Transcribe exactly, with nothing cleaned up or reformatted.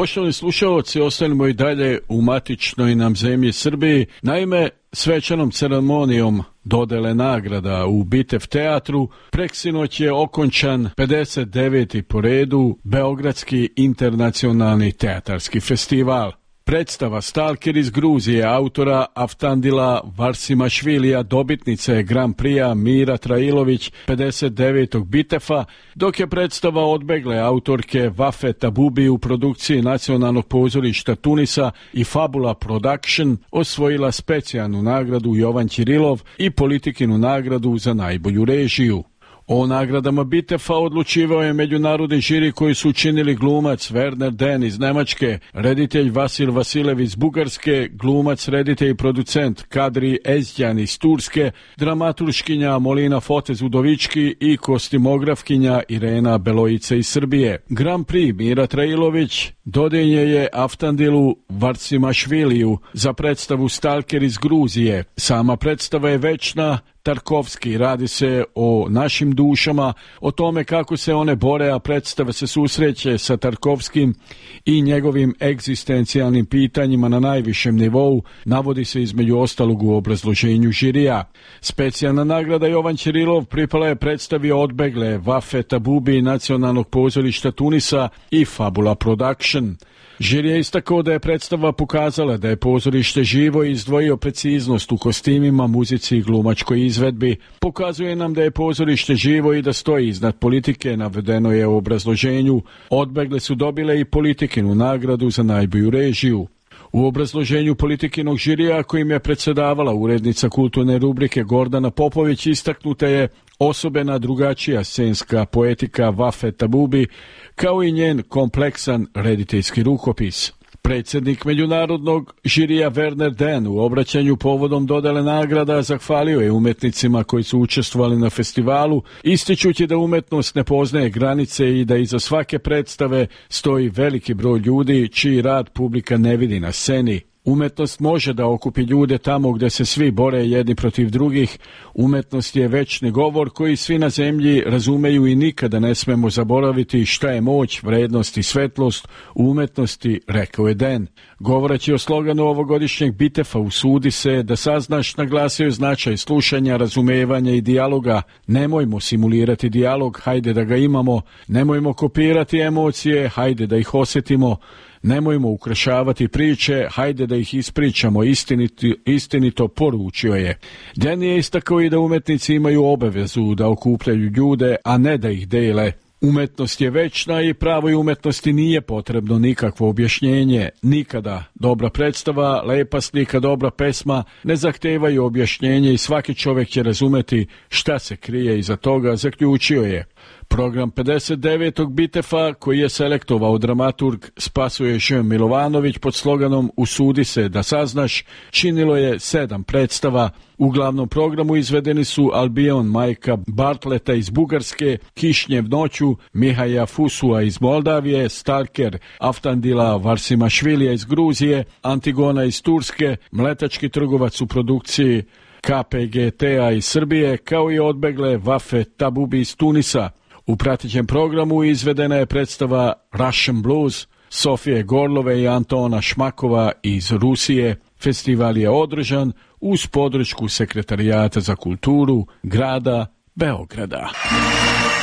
Poštovani slušalci, ostanimo i dalje u matičnoj nam zemlji Srbiji. Naime, svečanom ceremonijom dodele nagrada u Bitev teatru preksinoć je okončan pedeset deveti po redu Beogradski internacionalni teatarski festival. Predstava Stalker iz Gruzije autora Aftandila Varsimašvilija dobitnica je Grand Prix-a Mira Trailović pedeset devetog Bitefa, dok je predstava odbegle autorke Vafe Tabubi u produkciji Nacionalnog pozorišta Tunisa i Fabula Production osvojila specijalnu nagradu Jovan Ćirilov i Politikinu nagradu za najbolju režiju. O nagradama Bitefa odlučivao je međunarodni žiri koji su učinili glumac Werner Den iz Nemačke, reditelj Vasil Vasilev iz Bugarske, glumac, reditelj i producent Kadri Ezdjan iz Turske, dramaturškinja Molina Fotez Udovički i kostimografkinja Irena Belojica iz Srbije. Grand Prix Mira Trailović dodelje je Aftandilu Varsimašviliju za predstavu Stalker iz Gruzije. Sama predstava je večna, Tarkovski, radi se o našim dušama, o tome kako se one bore, a predstava se susreće sa Tarkovskim i njegovim egzistencijalnim pitanjima na najvišem nivou, navodi se između ostalog u obrazloženju žirija. Specijalna nagrada Jovan Ćirilov pripala je predstavi odbegle Vafe Tabubi Nacionalnog pozorišta Tunisa i Fabula Production. Žiri je istakao da je predstava pokazala da je pozorište živo i izdvojio preciznost u kostimima, muzici i glumačkoj izvedbi. Pokazuje nam da je pozorište živo i da stoji iznad politike, navedeno je u obrazloženju. Odbegle su dobile i Politikinu nagradu za najbolju režiju. U obrazloženju Politikinog žirija kojim je predsedavala urednica kulturne rubrike Gordana Popović istaknuta je osobena drugačija scenska poetika Vafe Tabubi kao i njen kompleksan rediteljski rukopis. Predsjednik međunarodnog žirija Werner Den u obraćanju povodom dodele nagrada zahvalio je umetnicima koji su učestvovali na festivalu, ističući da umetnost ne poznaje granice i da iza svake predstave stoji veliki broj ljudi čiji rad publika ne vidi na sceni. Umetnost može da okupi ljude tamo gde se svi bore jedni protiv drugih. Umetnost je večni govor koji svi na zemlji razumeju i nikada ne smemo zaboraviti šta je moć, vrednost i svetlost u umetnosti, rekao je Den. Govoreći o sloganu ovogodišnjeg Bitefa usudi se da saznaš, naglasio značaj slušanja, razumevanja i dijaloga. Nemojmo simulirati dijalog, hajde da ga imamo. Nemojmo kopirati emocije, hajde da ih osjetimo. Nemojmo ukrašavati priče, hajde da ih ispričamo istinito, istinito poručio je. Den je istakao i da umetnici imaju obavezu da okupljaju ljude, a ne da ih dele. Umetnost je večna i pravoj umetnosti nije potrebno nikakvo objašnjenje. Nikada dobra predstava, lepa slika, dobra pesma ne zahtevaju objašnjenje i svaki čovjek će razumeti šta se krije iza toga, zaključio je. Program pedeset devetog Bitefa, koji je selektovao dramaturg Spasoje Žem Milovanović pod sloganom Usudi se da saznaš, činilo je sedam predstava. U glavnom programu izvedeni su Albion Majka Bartleta iz Bugarske, Kišnjev noću Mihaja Fusua iz Moldavije, Stalker Aftandila Varsimašvilija iz Gruzije, Antigona iz Turske, Mletački trgovac u produkciji K P G T-a iz Srbije, kao i odbegle Vafe Tabubi iz Tunisa. U pratećem programu izvedena je predstava Russian Blues Sofije Gorlove i Antona Šmakova iz Rusije. Festival je održan uz podršku Sekretarijata za kulturu grada Beograda.